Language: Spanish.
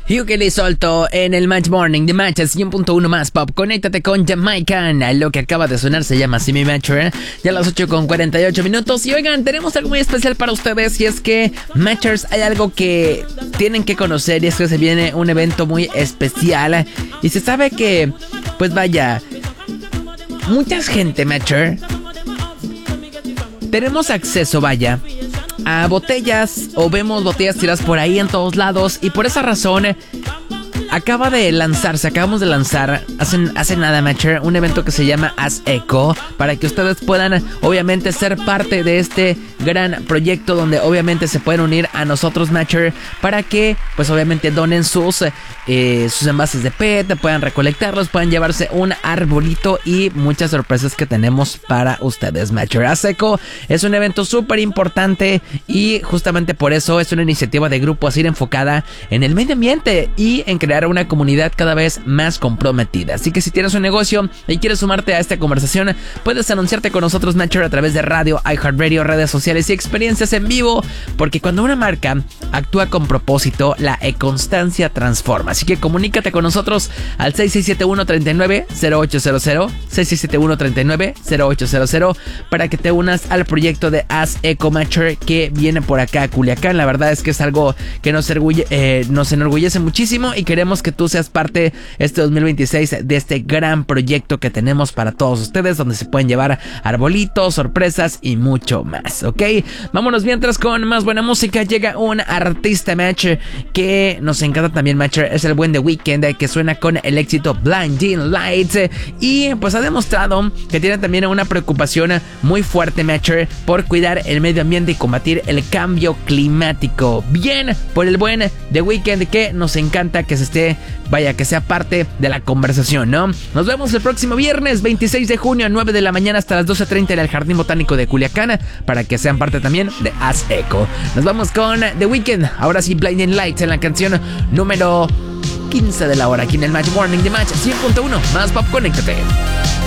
Hugely Solto en el Match Morning de Match 100.1 más pop. Conéctate con Jamaican. Lo que acaba de sonar se llama Simi Matcher. Ya a las 8:48. Y oigan, tenemos algo muy especial para ustedes. Y es que Matchers, hay algo que tienen que conocer. Y es que se viene un evento muy especial. Y se sabe que, pues vaya, mucha gente Matcher tenemos acceso, vaya, a botellas o vemos botellas tiradas por ahí en todos lados, y por esa razón acabamos de lanzar hace nada, Matcher, un evento que se llama Haz Eco, para que ustedes puedan obviamente ser parte de este gran proyecto donde obviamente se pueden unir a nosotros, Matcher, para que pues obviamente donen sus envases de PET, puedan recolectarlos, puedan llevarse un arbolito y muchas sorpresas que tenemos para ustedes, Matcher. Haz Eco es un evento súper importante y justamente por eso es una iniciativa de grupo así enfocada en el medio ambiente y en crear una comunidad cada vez más comprometida. Así que si tienes un negocio y quieres sumarte a esta conversación, puedes anunciarte con nosotros, Matcher, a través de radio, iHeartRadio, redes sociales y experiencias en vivo, porque cuando una marca actúa con propósito, la constancia transforma. Así que comunícate con nosotros al 6671-390800, 6671-390800, para que te unas al proyecto de Haz Eco, Matcher, que viene por acá a Culiacán. La verdad es que es algo que nos enorgullece muchísimo y queremos que tú seas parte este 2026 de este gran proyecto que tenemos para todos ustedes, donde se pueden llevar arbolitos, sorpresas y mucho más, ¿ok? Vámonos mientras con más buena música. Llega un artista, Matcher, que nos encanta también, Matcher. Es el buen The Weeknd, que suena con el éxito Blinding Lights, y pues ha demostrado que tiene también una preocupación muy fuerte, Matcher, por cuidar el medio ambiente y combatir el cambio climático. Bien por el buen The Weeknd, que nos encanta que que sea parte de la conversación, ¿no? Nos vemos el próximo viernes 26 de junio a 9 de la mañana hasta las 12:30 en el Jardín Botánico de Culiacán, para que sean parte también de Haz Eco. Nos vamos con The Weeknd, ahora sí, Blinding Lights, en la canción número 15 de la hora, aquí en el Match Morning de Match 100.1 más pop. Conéctate.